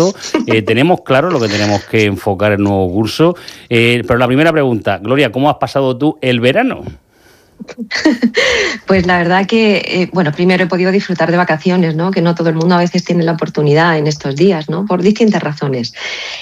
bajonazo. Tenemos claro lo que tenemos que enfocar en el nuevo curso. Pero la primera pregunta, Gloria, ¿cómo has pasado tú el verano? Pues la verdad que, primero he podido disfrutar de vacaciones, ¿no? Que no todo el mundo a veces tiene la oportunidad en estos días, ¿no? Por distintas razones.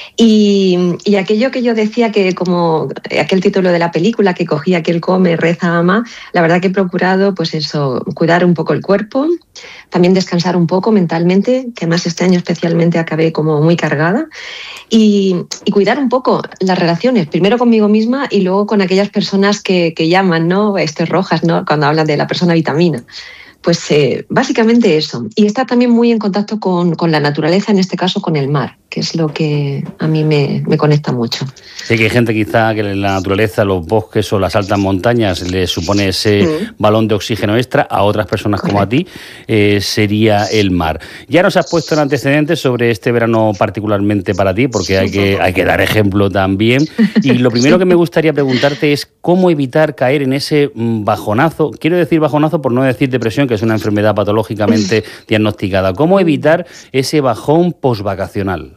Y aquello que yo decía que como aquel título de la película que cogía, aquel come, reza, ama, la verdad que he procurado, pues eso, cuidar un poco el cuerpo, también descansar un poco mentalmente, que además este año especialmente acabé como muy cargada, y cuidar un poco las relaciones, primero conmigo misma y luego con aquellas personas que llaman, ¿no? Rojas, ¿no? Cuando hablan de la persona vitamina. Pues básicamente eso. Y estar también muy en contacto con la naturaleza, en este caso con el mar, que es lo que a mí me conecta mucho. Sí, que hay gente quizá que la naturaleza, los bosques o las altas montañas les supone ese balón de oxígeno extra, a otras personas como a ti sería el mar. Ya nos has puesto en antecedentes sobre este verano particularmente para ti, porque hay que dar ejemplo también. Y lo primero que me gustaría preguntarte es cómo evitar caer en ese bajonazo. Quiero decir bajonazo por no decir depresión, que es una enfermedad patológicamente diagnosticada. ¿Cómo evitar ese bajón posvacacional?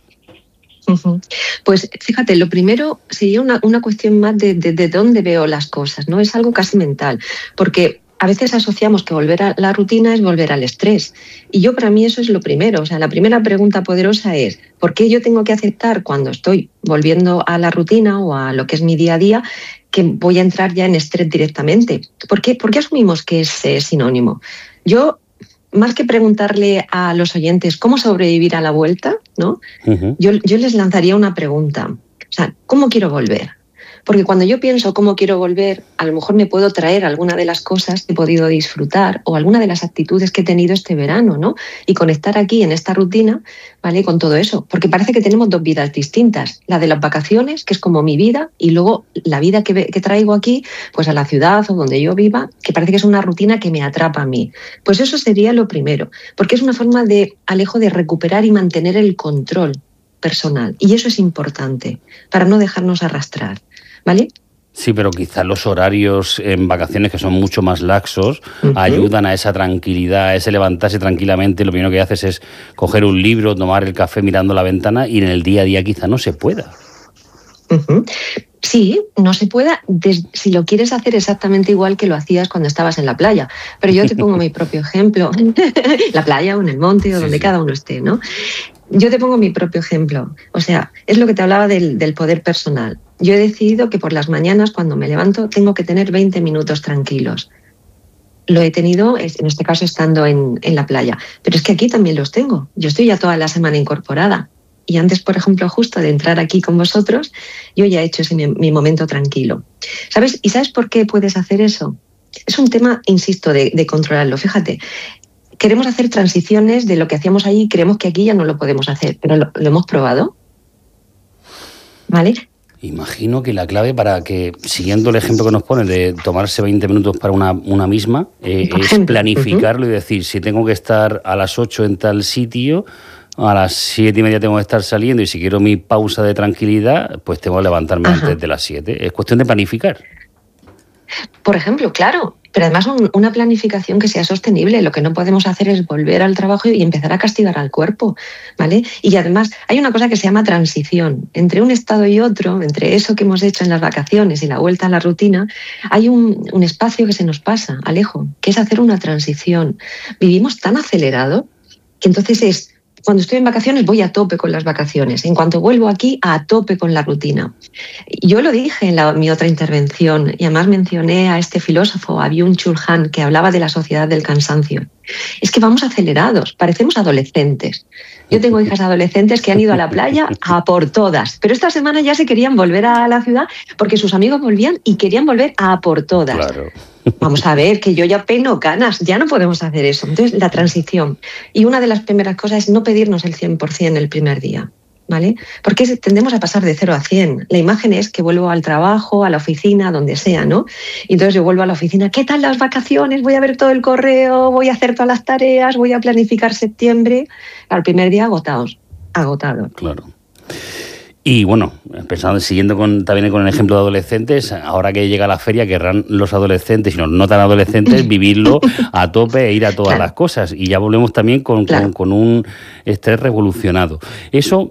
Pues fíjate, lo primero sería una cuestión más de dónde veo las cosas, ¿no? Es algo casi mental, porque a veces asociamos que volver a la rutina es volver al estrés. Y yo, para mí, eso es lo primero. O sea, la primera pregunta poderosa es ¿por qué yo tengo que aceptar cuando estoy volviendo a la rutina o a lo que es mi día a día que voy a entrar ya en estrés directamente? ¿Por qué asumimos que es sinónimo? Yo, más que preguntarle a los oyentes cómo sobrevivir a la vuelta, ¿no? Yo les lanzaría una pregunta. O sea, ¿cómo quiero volver? Porque cuando yo pienso cómo quiero volver, a lo mejor me puedo traer alguna de las cosas que he podido disfrutar o alguna de las actitudes que he tenido este verano, ¿no? Y conectar aquí en esta rutina, ¿vale? Con todo eso. Porque parece que tenemos dos vidas distintas. La de las vacaciones, que es como mi vida, y luego la vida que traigo aquí, pues a la ciudad o donde yo viva, que parece que es una rutina que me atrapa a mí. Pues eso sería lo primero. Porque es una forma de, Alejo, de recuperar y mantener el control personal. Y eso es importante para no dejarnos arrastrar. ¿Vale? Sí, pero quizás los horarios en vacaciones, que son mucho más laxos, ayudan a esa tranquilidad, a ese levantarse tranquilamente. Lo primero que haces es coger un libro, tomar el café mirando la ventana y en el día a día quizá no se pueda. Sí, no se pueda si lo quieres hacer exactamente igual que lo hacías cuando estabas en la playa. Pero yo te pongo mi propio ejemplo, la playa o en el monte o donde cada uno esté, ¿no? Yo te pongo mi propio ejemplo. O sea, es lo que te hablaba del poder personal. Yo he decidido que por las mañanas, cuando me levanto, tengo que tener 20 minutos tranquilos. Lo he tenido, en este caso, estando en la playa. Pero es que aquí también los tengo. Yo estoy ya toda la semana incorporada. Y antes, por ejemplo, justo de entrar aquí con vosotros, yo ya he hecho mi momento tranquilo. ¿Sabes? ¿Y sabes por qué puedes hacer eso? Es un tema, insisto, de controlarlo. Fíjate, queremos hacer transiciones de lo que hacíamos allí y creemos que aquí ya no lo podemos hacer, pero lo hemos probado. ¿Vale? Imagino que la clave para que, siguiendo el ejemplo que nos pone de tomarse 20 minutos para una misma, es planificarlo y decir, si tengo que estar a las 8 en tal sitio, a las 7:30 tengo que estar saliendo y si quiero mi pausa de tranquilidad, pues tengo que levantarme antes de las 7. Es cuestión de planificar. Por ejemplo, claro, pero además una planificación que sea sostenible. Lo que no podemos hacer es volver al trabajo y empezar a castigar al cuerpo, ¿vale? Y además hay una cosa que se llama transición. Entre un estado y otro, entre eso que hemos hecho en las vacaciones y la vuelta a la rutina, hay un espacio que se nos pasa, Alejo, que es hacer una transición. Vivimos tan acelerado que entonces cuando estoy en vacaciones voy a tope con las vacaciones. En cuanto vuelvo aquí, a tope con la rutina. Yo lo dije en mi otra intervención y además mencioné a este filósofo, a Byung-Chul Han, que hablaba de la sociedad del cansancio. Es que vamos acelerados, parecemos adolescentes. Yo tengo hijas adolescentes que han ido a la playa a por todas, pero esta semana ya se querían volver a la ciudad porque sus amigos volvían y querían volver a por todas. Claro. Vamos a ver, que yo ya peno canas, ya no podemos hacer eso. Entonces, la transición. Y una de las primeras cosas es no pedirnos el 100% el primer día, ¿vale? Porque tendemos a pasar de 0 a 100. La imagen es que vuelvo al trabajo, a la oficina, donde sea, ¿no? Y entonces yo vuelvo a la oficina, ¿qué tal las vacaciones? Voy a ver todo el correo, voy a hacer todas las tareas, voy a planificar septiembre. Al primer día agotados. Claro. Y bueno, siguiendo también con el ejemplo de adolescentes, ahora que llega la feria querrán los adolescentes y los no tan adolescentes vivirlo a tope e ir a todas las cosas. Y ya volvemos también con un estrés revolucionado. Eso